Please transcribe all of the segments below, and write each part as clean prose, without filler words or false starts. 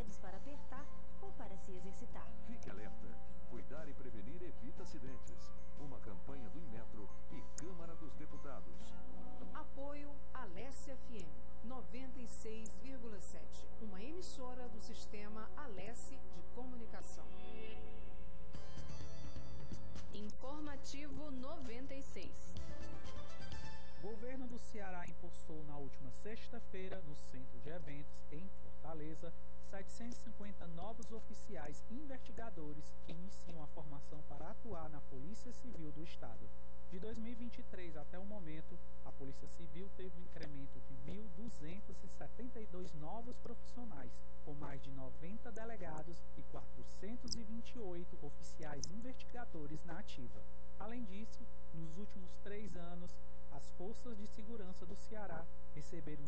brinquedos para apertar ou para se exercitar. Fique alerta. Cuidar e prevenir evita acidentes. Uma campanha do Inmetro e Câmara dos Deputados. Apoio Alesse FM 96,7, uma emissora do sistema Alesse de Comunicação. Informativo 96. O governo do Ceará impulsou na última sexta-feira, no Centro de Eventos, em Fortaleza, 750 novos oficiais investigadores que iniciam a formação para atuar na Polícia Civil do Estado. De 2023 até o momento, a Polícia Civil teve um incremento de 1.272 novos profissionais, com mais de 90 delegados e 428 oficiais investigadores na ativa. Além disso, nos últimos 3 anos, as Forças de Segurança do Ceará receberam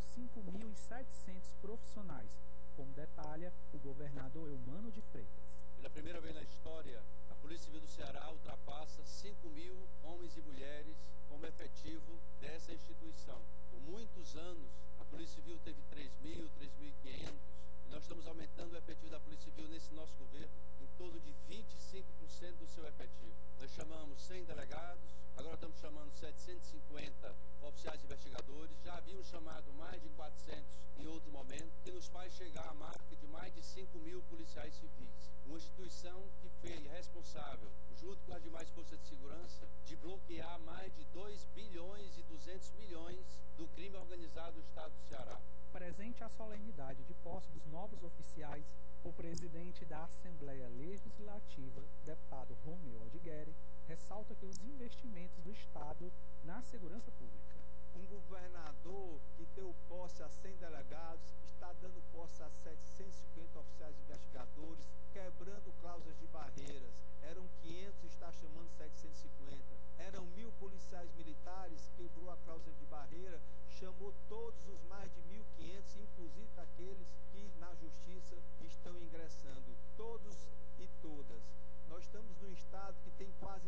5.700 profissionais, como detalha o governador Eumano de Freitas. Pela primeira vez na história, a Polícia Civil do Ceará ultrapassa 5.000 homens e mulheres como efetivo dessa instituição. Por muitos anos, a Polícia Civil teve 3.000, 3.500, e nós estamos aumentando o efetivo da Polícia Civil nesse nosso governo em torno de 25% do seu efetivo. Nós chamamos 100 delegados, agora estamos chamando 750 oficiais investigadores, já havíamos chamado mais de 400 em outro momento, que nos faz chegar à marca de mais de 5.000 policiais civis. Uma instituição que foi responsável, junto com as demais forças de segurança, de bloquear mais de 2 bilhões e 200 milhões do crime organizado do Estado do Ceará. Presente à solenidade de posse dos novos oficiais, o presidente da Assembleia Legislativa, deputado Romeu Aldigueri, ressalta que os investimentos do Estado na segurança pública. Um governador que deu posse a 100 delegados está dando posse a 750 oficiais investigadores, quebrando cláusulas de barreiras. Eram 500, está chamando 750. Eram 1.000 policiais militares, quebrou a cláusula de barreira, chamou todos os mais de 1.500, inclusive aqueles que na justiça estão ingressando. Todos e todas. Nós estamos num estado que tem quase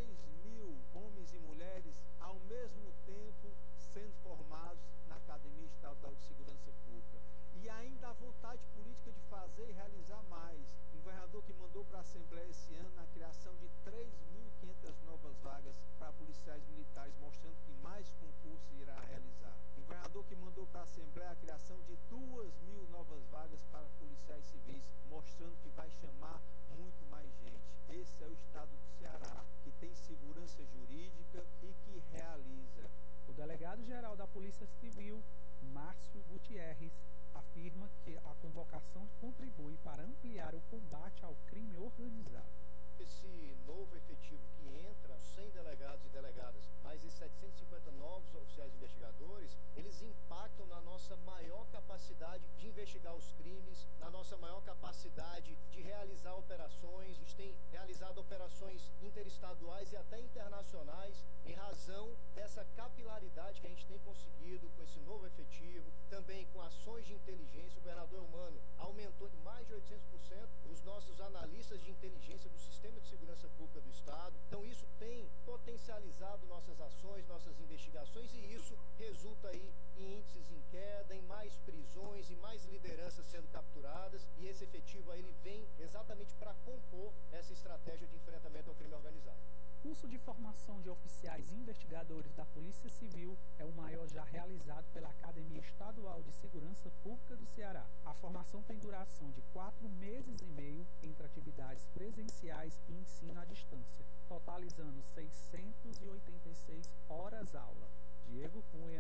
3.000 homens e mulheres ao mesmo tempo sendo formados na Academia Estadual de Segurança Pública. E ainda a vontade política de fazer e realizar mais. O governador que mandou para a Assembleia esse ano a criação de 3.500 novas vagas para policiais militares, mostrando que mais concursos irá realizar. O governador que mandou para a Assembleia a criação de 2.000 novas vagas para policiais civis, mostrando que vai chamar muito mais gente. Esse é o estado do Ceará, que tem segurança jurídica e que realiza. O delegado-geral da Polícia Civil, Márcio Gutierrez, afirma que a convocação contribui para ampliar o combate ao crime organizado. Esse novo efetivo que entra, 100 delegados e delegadas, mais esses 750 novos oficiais investigadores, eles impactam na nossa maior capacidade de investigar os crimes, na nossa maior capacidade de realizar operações. A gente tem realizado operações interestaduais e até internacionais em razão dessa capilaridade que a gente tem conseguido com esse novo efetivo, também com ações de inteligência. O governador Eumano aumentou de mais de 800% os nossos analistas de inteligência do Sistema de Segurança Pública do Estado. Então isso tem potencializado nossas ações, nossas investigações, e isso resulta aí em índices em queda, em mais prisões e mais lideranças sendo capturadas, e esse efetivo aí ele vem exatamente para compor essa estratégia de enfrentamento ao crime organizado. O curso de formação de oficiais investigadores da Polícia Civil é o maior já realizado pela Academia Estadual de Segurança Pública do Ceará. A formação tem duração de 4 meses e meio entre atividades presenciais e ensino à distância, totalizando 686 horas-aula. Diego Cunha,